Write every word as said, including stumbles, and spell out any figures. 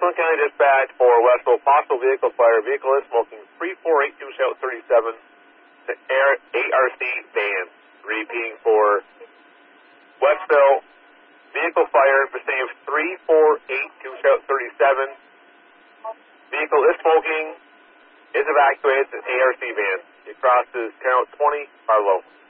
Flint County Dispatch for Westville, possible vehicle fire. Vehicle is smoking three four eight two Shout thirty-seven to A R C van. Repeating for Westville, vehicle fire, vicinity of three four eight two Shout thirty-seven. Vehicle is smoking, is evacuated to A R C van. It crosses count twenty, Carlo.